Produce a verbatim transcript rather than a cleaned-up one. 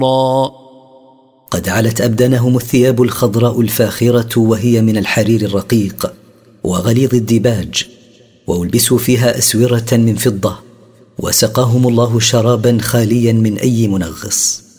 الله. قد علت أبدانهم الثياب الخضراء الفاخرة وهي من الحرير الرقيق وغليظ الديباج، وألبسوا فيها أسورة من فضة، وسقاهم الله شرابا خاليا من أي منغص.